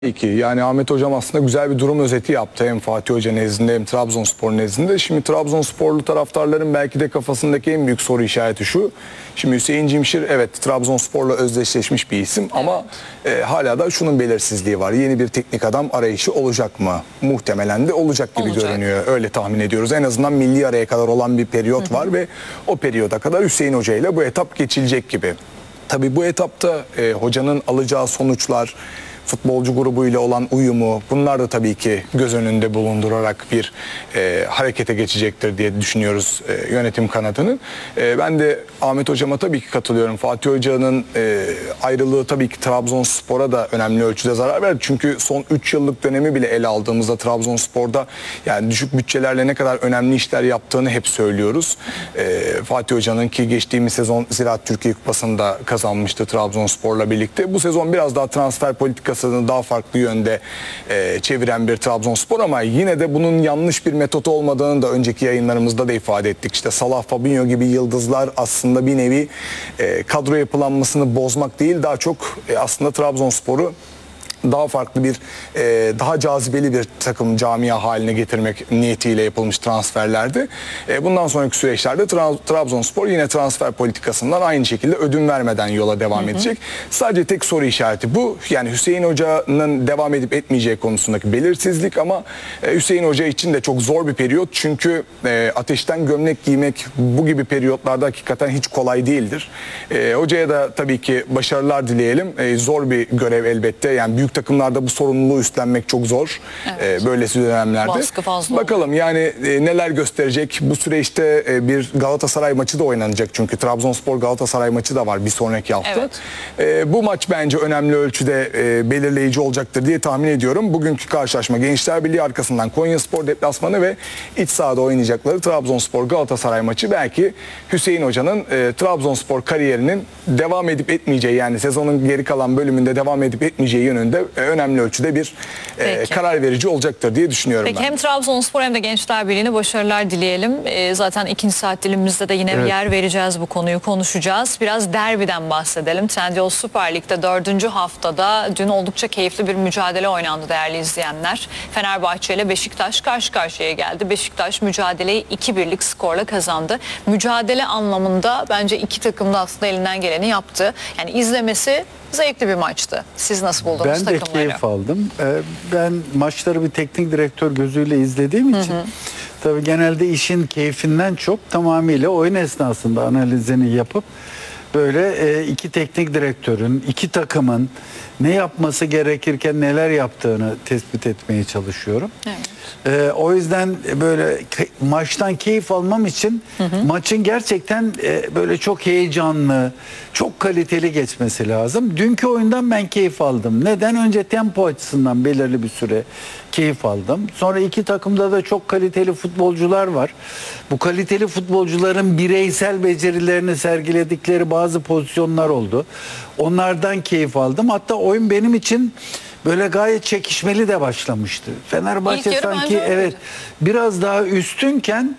İki. Yani Ahmet Hocam aslında güzel bir durum özeti yaptı. Hem Fatih Hoca nezdinde hem Trabzonspor nezdinde. Şimdi Trabzonsporlu taraftarların belki de kafasındaki en büyük soru işareti şu. Şimdi Hüseyin Cimşir evet Trabzonspor'la özdeşleşmiş bir isim ama hala da şunun belirsizliği var. Yeni bir teknik adam arayışı olacak mı? Muhtemelen de olacak gibi görünüyor. Öyle tahmin ediyoruz. En azından milli araya kadar olan bir periyot var ve o periyoda kadar Hüseyin Hoca ile bu etap geçilecek gibi. Tabii bu etapta hocanın alacağı sonuçlar, futbolcu grubuyla olan uyumu, bunlar da tabii ki göz önünde bulundurarak bir harekete geçecektir diye düşünüyoruz yönetim kanadının. Ben de Ahmet Hocam'a tabii ki katılıyorum. Fatih Hoca'nın ayrılığı tabii ki Trabzonspor'a da önemli ölçüde zarar verdi. Çünkü son 3 yıllık dönemi bile ele aldığımızda Trabzonspor'da yani düşük bütçelerle ne kadar önemli işler yaptığını hep söylüyoruz. Fatih Hoca'nın ki geçtiğimiz sezon Ziraat Türkiye Kupası'nda kazanmıştı Trabzonspor'la birlikte. Bu sezon biraz daha transfer politikası daha farklı yönde çeviren bir Trabzonspor ama yine de bunun yanlış bir metot olmadığını da önceki yayınlarımızda da ifade ettik. İşte Salah, Fabinho gibi yıldızlar aslında bir nevi kadro yapılanmasını bozmak değil, daha çok aslında Trabzonspor'u daha farklı bir, daha cazibeli bir takım camia haline getirmek niyetiyle yapılmış transferlerdi. Bundan sonraki süreçlerde Trabzonspor yine transfer politikasından aynı şekilde ödün vermeden yola devam edecek. Sadece tek soru işareti bu. Yani Hüseyin Hoca'nın devam edip etmeyeceği konusundaki belirsizlik ama Hüseyin Hoca için de çok zor bir periyot. Çünkü ateşten gömlek giymek bu gibi periyotlarda hakikaten hiç kolay değildir. Hocaya da tabii ki başarılar dileyelim. Zor bir görev elbette. Yani büyük takımlarda bu sorumluluğu üstlenmek çok zor. Evet. Böylesi dönemlerde. Baskı fazla bakalım olur. Yani neler gösterecek. Bu süreçte bir Galatasaray maçı da oynanacak. Çünkü Trabzonspor Galatasaray maçı da var bir sonraki hafta. Evet. Bu maç bence önemli ölçüde belirleyici olacaktır diye tahmin ediyorum. Bugünkü karşılaşma Gençler Birliği arkasından Konyaspor deplasmanı ve iç sahada oynayacakları Trabzonspor Galatasaray maçı belki Hüseyin Hoca'nın Trabzonspor kariyerinin devam edip etmeyeceği, yani sezonun geri kalan bölümünde devam edip etmeyeceği yönünde önemli ölçüde bir karar verici olacaktır diye düşünüyorum. Peki, ben. Hem Trabzonspor hem de Gençler Birliği'ne başarılar dileyelim. Zaten ikinci saat dilimimizde de yine yer vereceğiz, bu konuyu konuşacağız. Biraz derbiden bahsedelim. Trendyol Süper Lig'de 4. haftada dün oldukça keyifli bir mücadele oynandı değerli izleyenler. Fenerbahçe ile Beşiktaş karşı karşıya geldi. Beşiktaş mücadeleyi 2-1'lik skorla kazandı. Mücadele anlamında bence iki takım da aslında elinden geleni yaptı. Yani izlemesi zevkli bir maçtı. Siz nasıl buldunuz takımları? Ben de keyif aldım. Ben maçları bir teknik direktör gözüyle izlediğim için tabii genelde işin keyfinden çok tamamıyla oyun esnasında analizini yapıp böyle iki teknik direktörün, iki takımın ne yapması gerekirken neler yaptığını tespit etmeye çalışıyorum. Evet. O yüzden böyle maçtan keyif almam için maçın gerçekten böyle çok heyecanlı, çok kaliteli geçmesi lazım. Dünkü oyundan ben keyif aldım. Neden? Önce tempo açısından belirli bir süre keyif aldım. Sonra iki takımda da çok kaliteli futbolcular var. Bu kaliteli futbolcuların bireysel becerilerini sergiledikleri bazı pozisyonlar oldu. Onlardan keyif aldım. Hatta oyun benim için böyle gayet çekişmeli de başlamıştı. Fenerbahçe sanki biraz daha üstünken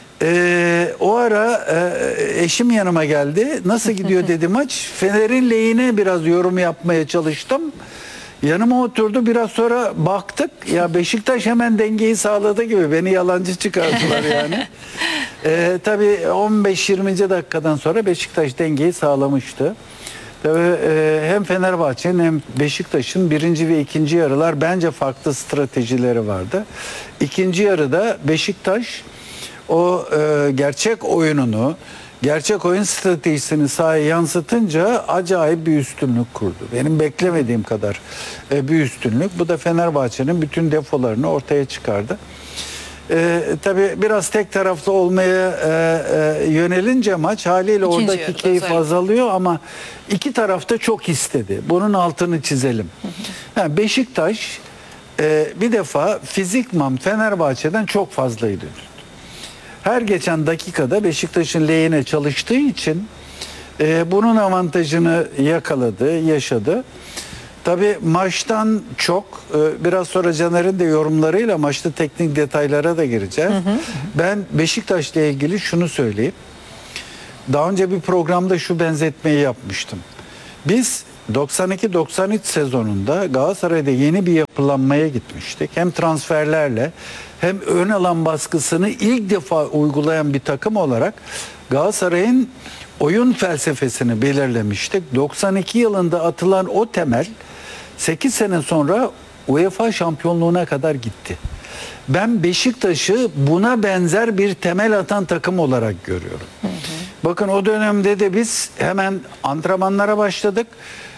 o ara eşim yanıma geldi. Nasıl gidiyor dedi maç. Fener'in lehine biraz yorum yapmaya çalıştım. Yanıma oturdu, biraz sonra baktık ya Beşiktaş hemen dengeyi sağladı gibi, beni yalancı çıkardılar yani. Tabii 15-20. dakikadan sonra Beşiktaş dengeyi sağlamıştı. Tabii hem Fenerbahçe'nin hem Beşiktaş'ın birinci ve ikinci yarılar bence farklı stratejileri vardı. İkinci yarıda Beşiktaş o gerçek oyununu, gerçek oyun stratejisini sahaya yansıtınca acayip bir üstünlük kurdu. Benim beklemediğim kadar bir üstünlük. Bu da Fenerbahçe'nin bütün defolarını ortaya çıkardı. Tabii biraz tek taraflı olmaya yönelince maç haliyle oradaki keyif azalıyor ama iki taraf da çok istedi. Bunun altını çizelim. Yani Beşiktaş bir defa fizikman Fenerbahçe'den çok fazlaydı. Her geçen dakikada Beşiktaş'ın lehine çalıştığı için bunun avantajını yakaladı, yaşadı. Tabii maçtan çok, biraz sonra Caner'in de yorumlarıyla maçta teknik detaylara da gireceğiz. Ben Beşiktaş'la ilgili şunu söyleyeyim. Daha önce bir programda şu benzetmeyi yapmıştım. Biz 92-93 sezonunda Galatasaray'da yeni bir yapılanmaya gitmiştik. Hem transferlerle hem ön alan baskısını ilk defa uygulayan bir takım olarak Galatasaray'ın oyun felsefesini belirlemiştik. 92 yılında atılan o temel 8 sene sonra UEFA şampiyonluğuna kadar gitti. Ben Beşiktaş'ı buna benzer bir temel atan takım olarak görüyorum. Bakın o dönemde de biz hemen antrenmanlara başladık.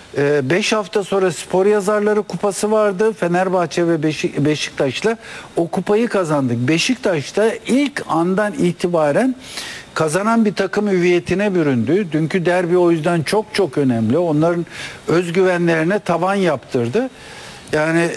5 hafta sonra Spor Yazarları Kupası vardı. Fenerbahçe ve Beşiktaş'la o kupayı kazandık. Beşiktaş'ta ilk andan itibaren kazanan bir takım hüviyetine büründü. Dünkü derbi o yüzden çok çok önemli. Onların özgüvenlerine tavan yaptırdı. Yani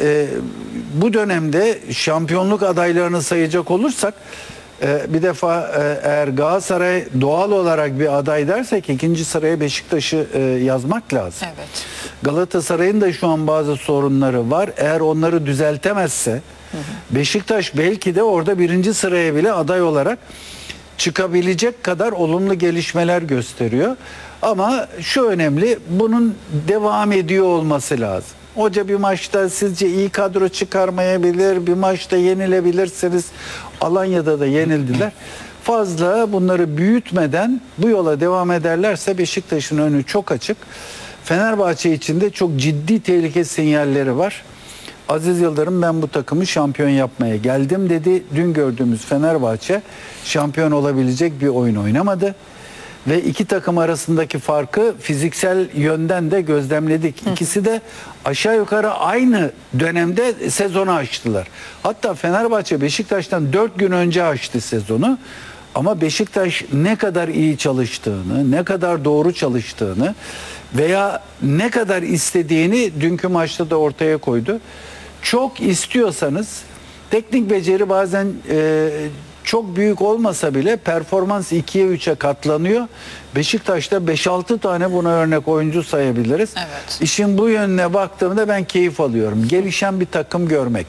bu dönemde şampiyonluk adaylarını sayacak olursak bir defa eğer Galatasaray doğal olarak bir aday dersek ikinci sıraya Beşiktaş'ı yazmak lazım. Evet. Galatasaray'ın da şu an bazı sorunları var. Eğer onları düzeltemezse Beşiktaş belki de orada birinci sıraya bile aday olarak çıkabilecek kadar olumlu gelişmeler gösteriyor. Ama şu önemli, bunun devam ediyor olması lazım. Hoca bir maçta sizce iyi kadro çıkarmayabilir, bir maçta yenilebilirsiniz. Alanya'da da yenildiler. Fazla bunları büyütmeden bu yola devam ederlerse Beşiktaş'ın önü çok açık. Fenerbahçe için de çok ciddi tehlike sinyalleri var. Aziz Yıldırım ben bu takımı şampiyon yapmaya geldim dedi. Dün gördüğümüz Fenerbahçe şampiyon olabilecek bir oyun oynamadı. Ve iki takım arasındaki farkı fiziksel yönden de gözlemledik. İkisi de aşağı yukarı aynı dönemde sezonu açtılar. Hatta Fenerbahçe Beşiktaş'tan 4 gün önce açtı sezonu. Ama Beşiktaş ne kadar iyi çalıştığını, ne kadar doğru çalıştığını veya ne kadar istediğini dünkü maçta da ortaya koydu. Çok istiyorsanız teknik beceri bazen çok büyük olmasa bile performans 2'ye 3'e katlanıyor. Beşiktaş'ta 5-6 tane buna örnek oyuncu sayabiliriz. Evet. İşin bu yönüne baktığımda ben keyif alıyorum. Gelişen bir takım görmek,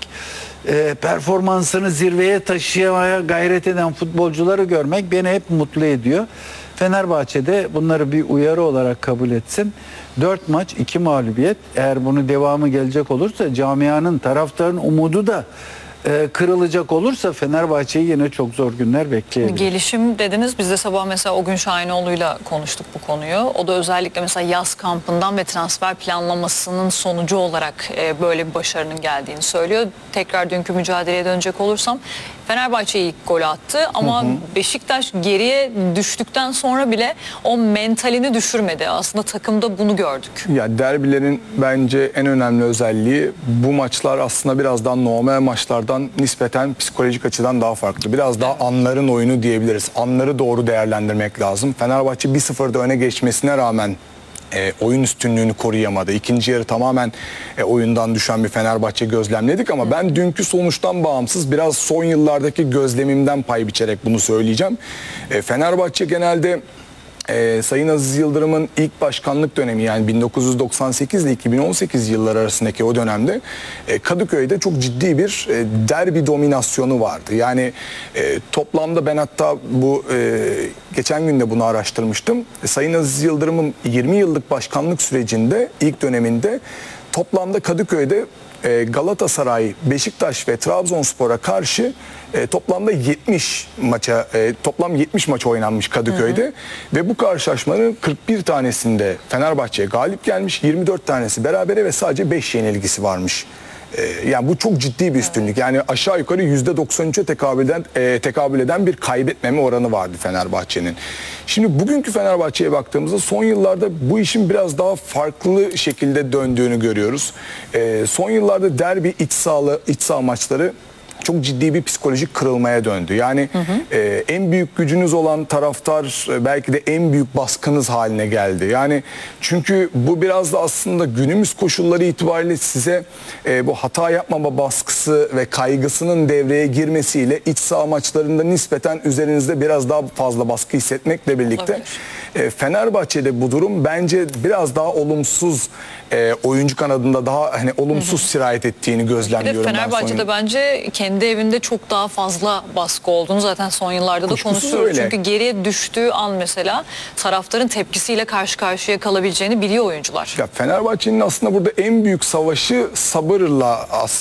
performansını zirveye taşıyamaya gayret eden futbolcuları görmek beni hep mutlu ediyor. Fenerbahçe'de bunları bir uyarı olarak kabul etsin. 4 maç 2 mağlubiyet. Eğer bunu devamı gelecek olursa camianın, taraftarın umudu da kırılacak olursa Fenerbahçe'yi yine çok zor günler bekleyebilir. Gelişim dediniz. Biz de sabah mesela Ogün Şahinoğlu'yla konuştuk bu konuyu. O da özellikle mesela yaz kampından ve transfer planlamasının sonucu olarak böyle bir başarının geldiğini söylüyor. Tekrar dünkü mücadeleye dönecek olursam Fenerbahçe ilk golü attı ama Beşiktaş geriye düştükten sonra bile o mentalini düşürmedi. Aslında takımda bunu gördük. Ya derbilerin bence en önemli özelliği bu maçlar aslında biraz daha normal maçlardan nispeten psikolojik açıdan daha farklı. Biraz daha anların oyunu diyebiliriz. Anları doğru değerlendirmek lazım. Fenerbahçe 1-0'da öne geçmesine rağmen oyun üstünlüğünü koruyamadı. İkinci yarı tamamen oyundan düşen bir Fenerbahçe gözlemledik ama ben dünkü sonuçtan bağımsız biraz son yıllardaki gözlemimden pay biçerek bunu söyleyeceğim. Fenerbahçe genelde Sayın Aziz Yıldırım'ın ilk başkanlık dönemi yani 1998 ile 2018 yılları arasındaki o dönemde Kadıköy'de çok ciddi bir derbi dominasyonu vardı. Yani toplamda ben hatta bu geçen gün de bunu araştırmıştım. Sayın Aziz Yıldırım'ın 20 yıllık başkanlık sürecinde ilk döneminde toplamda Kadıköy'de Galatasaray, Beşiktaş ve Trabzonspor'a karşı toplamda 70 maça toplam 70 maç oynanmış Kadıköy'de ve bu karşılaşmanın 41 tanesinde Fenerbahçe'ye galip gelmiş, 24 tanesi berabere ve sadece 5 yenilgisi varmış. Yani bu çok ciddi bir üstünlük. Yani aşağı yukarı %93'e tekabül eden bir kaybetmeme oranı vardı Fenerbahçe'nin. Şimdi bugünkü Fenerbahçe'ye baktığımızda son yıllarda bu işin biraz daha farklı şekilde döndüğünü görüyoruz. Son yıllarda derbi iç saha maçları çok ciddi bir psikolojik kırılmaya döndü. Yani en büyük gücünüz olan taraftar belki de en büyük baskınız haline geldi. Yani çünkü bu biraz da aslında günümüz koşulları itibariyle size bu hata yapmama baskısı ve kaygısının devreye girmesiyle iç saha maçlarında nispeten üzerinizde biraz daha fazla baskı hissetmekle birlikte Fenerbahçe'de bu durum bence biraz daha olumsuz, oyuncu kanadında daha hani olumsuz sirayet ettiğini Bir de gözlemliyorum ben son Fenerbahçe'de bence kendi evinde çok daha fazla baskı olduğunu zaten son yıllarda da Kuşkusuz konuşuyoruz. öyle. Çünkü geriye düştüğü an mesela taraftarın tepkisiyle karşı karşıya kalabileceğini biliyor oyuncular. Ya Fenerbahçe'nin aslında burada en büyük savaşı sabırla